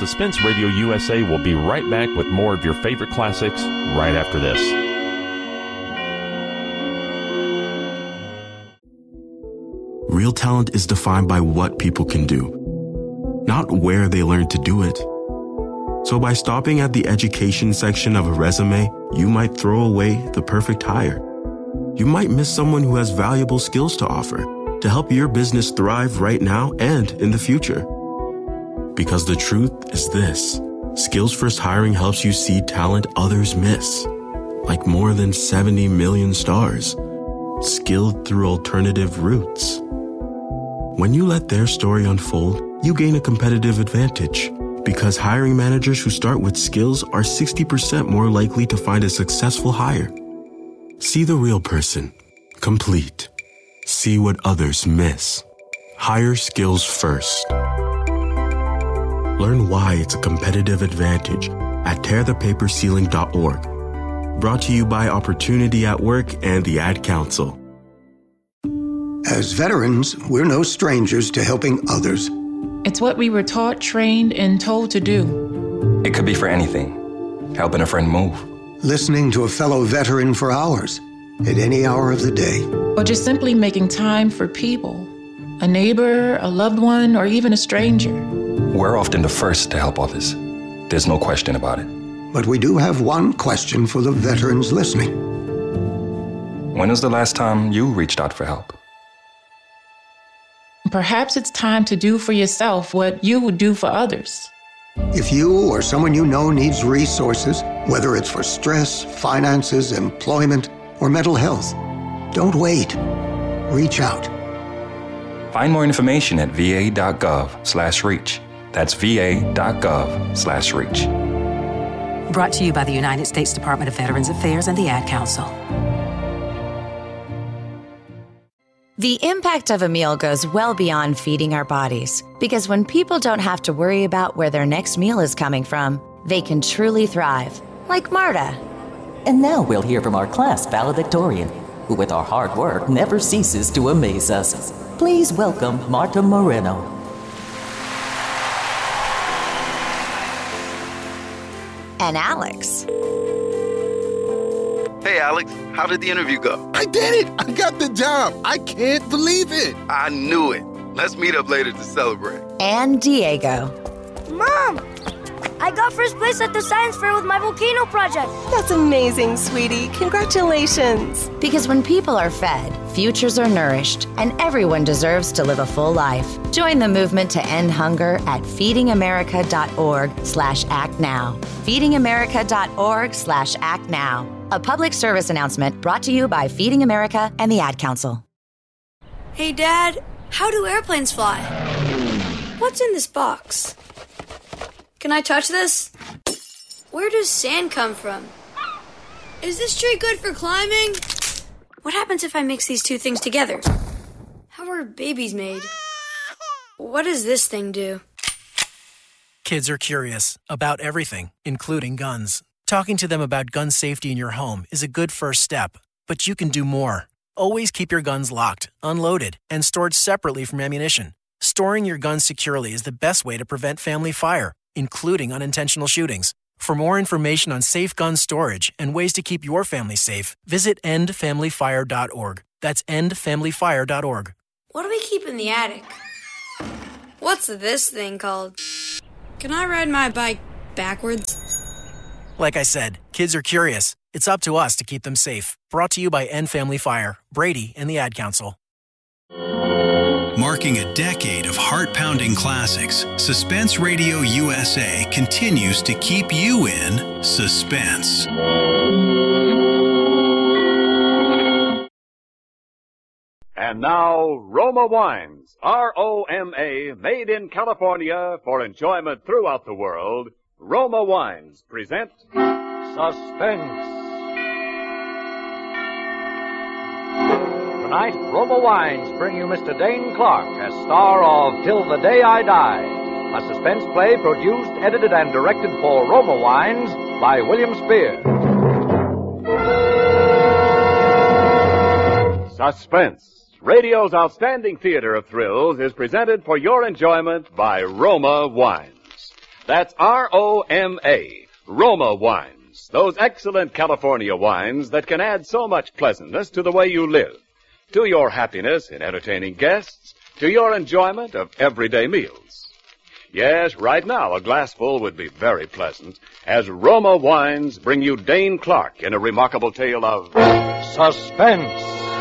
Suspense Radio USA will be right back with more of your favorite classics right after this. Real talent is defined by what people can do, not where they learn to do it. So by stopping at the education section of a resume, you might throw away the perfect hire. You might miss someone who has valuable skills to offer to help your business thrive right now and in the future. Because the truth is this: Skills First Hiring helps you see talent others miss, like more than 70 million stars, skilled through alternative routes. When you let their story unfold, you gain a competitive advantage, because hiring managers who start with skills are 60% more likely to find a successful hire. See the real person, complete. See what others miss. Hire skills first. Learn why it's a competitive advantage at tearthepaperceiling.org. Brought to you by Opportunity at Work and the Ad Council. As veterans, we're no strangers to helping others. It's what we were taught, trained, and told to do. It could be for anything. Helping a friend move. Listening to a fellow veteran for hours, at any hour of the day. Or just simply making time for people. A neighbor, a loved one, or even a stranger. We're often the first to help others. There's no question about it. But we do have one question for the veterans listening. When was the last time you reached out for help? Perhaps it's time to do for yourself what you would do for others. If you or someone you know needs resources, whether it's for stress, finances, employment, or mental health, don't wait. Reach out. Find more information at va.gov/reach. That's va.gov/reach. Brought to you by the United States Department of Veterans Affairs and the Ad Council. The impact of a meal goes well beyond feeding our bodies, because when people don't have to worry about where their next meal is coming from, they can truly thrive, like Marta. And now we'll hear from our class valedictorian, who with our hard work never ceases to amaze us. Please welcome Marta Moreno. And Alex. Hey, Alex, how did the interview go? I did it! I got the job! I can't believe it! I knew it. Let's meet up later to celebrate. And Diego. Mom! I got first place at the science fair with my volcano project. That's amazing, sweetie. Congratulations. Because when people are fed, futures are nourished, and everyone deserves to live a full life. Join the movement to end hunger at feedingamerica.org/actnow. feedingamerica.org/actnow. A public service announcement brought to you by Feeding America and the Ad Council. Hey, Dad, how do airplanes fly? What's in this box? Can I touch this? Where does sand come from? Is this tree good for climbing? What happens if I mix these two things together? How are babies made? What does this thing do? Kids are curious about everything, including guns. Talking to them about gun safety in your home is a good first step, but you can do more. Always keep your guns locked, unloaded, and stored separately from ammunition. Storing your guns securely is the best way to prevent family fire, including unintentional shootings. For more information on safe gun storage and ways to keep your family safe, visit endfamilyfire.org. That's endfamilyfire.org. What do we keep in the attic? What's this thing called? Can I ride my bike backwards? Like I said, kids are curious. It's up to us to keep them safe. Brought to you by End Family Fire, Brady, and the Ad Council. Marking a decade of heart-pounding classics, Suspense Radio USA continues to keep you in suspense. And now, Roma Wines, R-O-M-A, made in California for enjoyment throughout the world. Roma Wines present Suspense. Tonight, Roma Wines bring you Mr. Dane Clark as star of Till the Day I Die, a suspense play produced, edited, and directed for Roma Wines by William Spears. Suspense, radio's outstanding theater of thrills, is presented for your enjoyment by Roma Wines. That's R-O-M-A, Roma Wines. Those excellent California wines that can add so much pleasantness to the way you live, to your happiness in entertaining guests, to your enjoyment of everyday meals. Yes, right now a glassful would be very pleasant as Roma Wines bring you Dane Clark in a remarkable tale of suspense.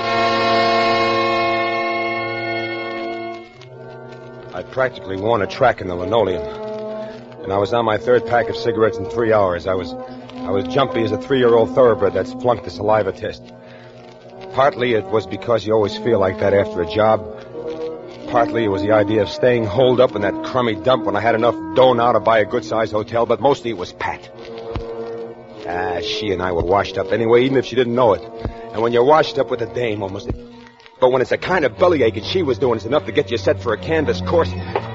I practically worn a track in the linoleum, and I was on my third pack of cigarettes in 3 hours. I was jumpy as a 3-year-old thoroughbred that's flunked the saliva test. Partly it was because you always feel like that after a job. Partly it was the idea of staying holed up in that crummy dump when I had enough dough now to buy a good-sized hotel, but mostly it was Pat. She and I were washed up anyway, even if she didn't know it. And when you're washed up with a dame, almost... But when it's the kind of bellyache that she was doing, it's enough to get you set for a canvas course.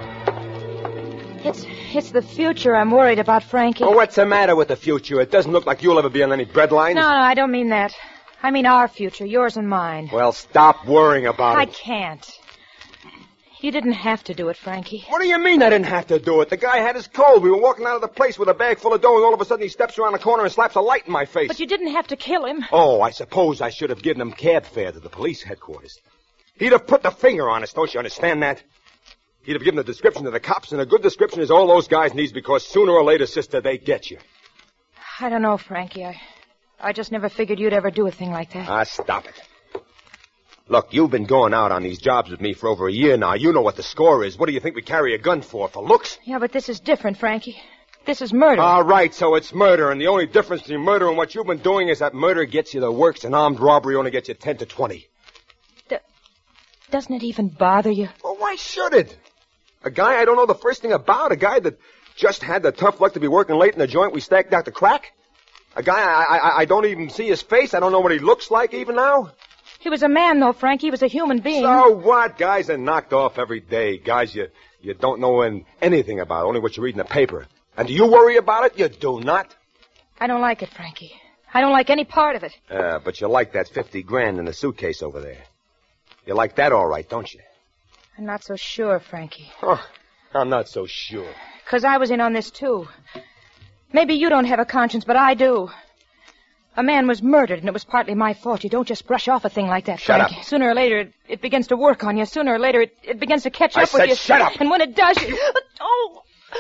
It's the future I'm worried about, Frankie. Oh, what's the matter with the future? It doesn't look like you'll ever be on any breadlines. No, I don't mean that. I mean our future, yours and mine. Well, stop worrying about it. I can't. You didn't have to do it, Frankie. What do you mean I didn't have to do it? The guy had his cold. We were walking out of the place with a bag full of dough, and all of a sudden he steps around the corner and slaps a light in my face. But you didn't have to kill him. Oh, I suppose I should have given him cab fare to the police headquarters. He'd have put the finger on us, don't you understand that? He'd have given the description to the cops, and a good description is all those guys need because sooner or later, sister, they get you. I don't know, Frankie. I just never figured you'd ever do a thing like that. Stop it. Look, you've been going out on these jobs with me for over a year now. You know what the score is. What do you think we carry a gun for looks? Yeah, but this is different, Frankie. This is murder. All right, so it's murder, and the only difference between murder and what you've been doing is that murder gets you the works and armed robbery only gets you 10 to 20. Doesn't it even bother you? Well, why should it? A guy I don't know the first thing about, a guy that just had the tough luck to be working late in the joint we stacked out the crack? A guy I don't even see his face, I don't know what he looks like even now? He was a man, though, Frank. He was a human being. So what? Guys are knocked off every day. Guys you don't know anything about, only what you read in the paper. And do you worry about it? You do not. I don't like it, Frankie. I don't like any part of it. But you like that 50 grand in the suitcase over there. You like that all right, don't you? I'm not so sure, Frankie. Oh, I'm not so sure. 'Cause I was in on this, too. Maybe you don't have a conscience, but I do. A man was murdered, and it was partly my fault. You don't just brush off a thing like that, Frank. Shut up. Sooner or later, it begins to work on you. Sooner or later, it begins to catch up with you. I said shut up! And when it does, you... Oh!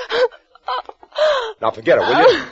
Now forget it, will you?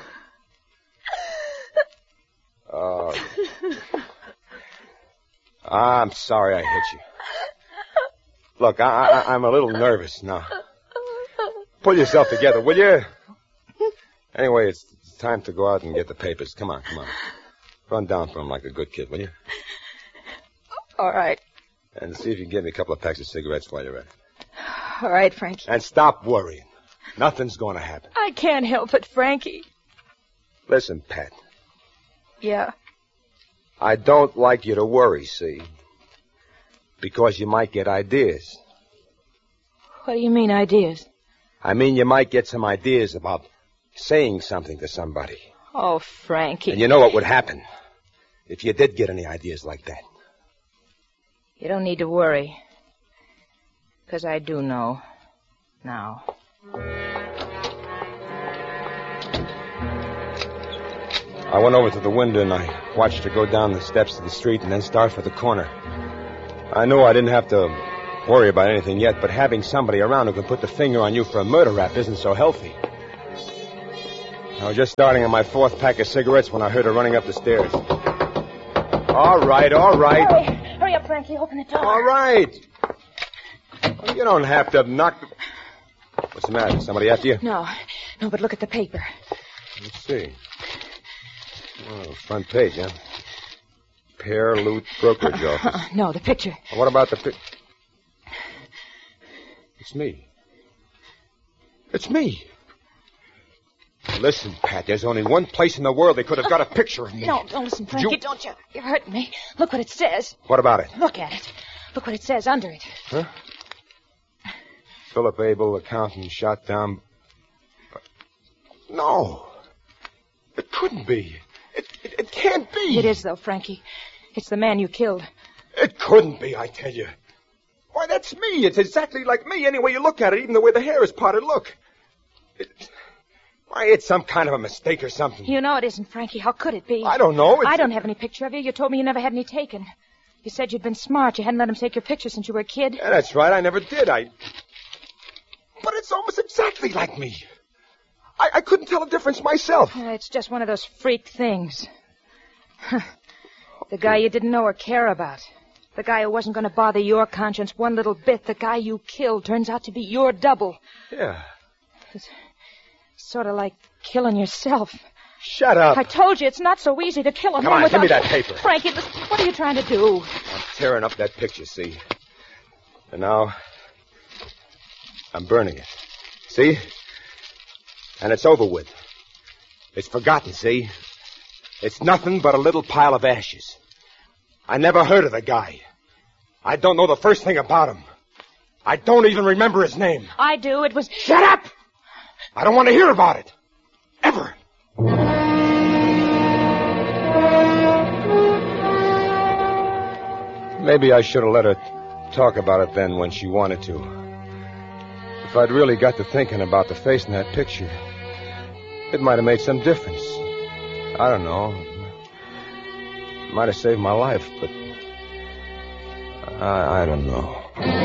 I'm sorry I hit you. Look, I'm a little nervous now. Pull yourself together, will you? Anyway, it's time to go out and get the papers. Come on. Run down for him like a good kid, will you? All right. And see if you can get me a couple of packs of cigarettes while you're at it. All right, Frankie. And stop worrying. Nothing's going to happen. I can't help it, Frankie. Listen, Pat. Yeah? I don't like you to worry, see? Because you might get ideas. What do you mean, ideas? I mean, you might get some ideas about saying something to somebody. Oh, Frankie. And you know what would happen if you did get any ideas like that. You don't need to worry. 'Cause I do know. Now. I went over to the window and I watched her go down the steps to the street and then start for the corner. I knew I didn't have to worry about anything yet, but having somebody around who can put the finger on you for a murder rap isn't so healthy. I was just starting on my fourth pack of cigarettes when I heard her running up the stairs. All right. Hurry up, Frankie. Open the door. All right. Well, you don't have to knock the... What's the matter? Somebody after you? No, but look at the paper. Let's see. Oh, front page, huh? Pear Loot Brokerage Office. No, the picture. Well, what about the picture? It's me. It's me. Listen, Pat, there's only one place in the world they could have got a picture of me. No, don't listen, Frankie. Don't you? You're hurting me. Look what it says. What about it? Look at it. Look what it says under it. Huh? Philip Abel, accountant, shot down... No. It couldn't be. It can't be. It is, though, Frankie. It's the man you killed. It couldn't be, I tell you. Why, that's me. It's exactly like me any way you look at it, even the way the hair is parted. Look. Why, it's some kind of a mistake or something. You know it isn't, Frankie. How could it be? I don't know. I don't have any picture of you. You told me you never had any taken. You said you'd been smart. You hadn't let him take your picture since you were a kid. Yeah, that's right. I never did. But it's almost exactly like me. I couldn't tell the difference myself. It's just one of those freak things. The guy you didn't know or care about. The guy who wasn't going to bother your conscience one little bit. The guy you killed turns out to be your double. Yeah. It's sort of like killing yourself. Shut up. I told you, it's not so easy to kill a Come man on, without... give me that paper. Frankie, what are you trying to do? I'm tearing up that picture, see? And now, I'm burning it. See? And it's over with. It's forgotten, see? It's nothing but a little pile of ashes. I never heard of the guy. I don't know the first thing about him. I don't even remember his name. I do. It was... Shut up! I don't want to hear about it. Ever. Maybe I should have let her talk about it then when she wanted to. If I'd really got to thinking about the face in that picture, it might have made some difference. I don't know. It might have saved my life, but I don't know.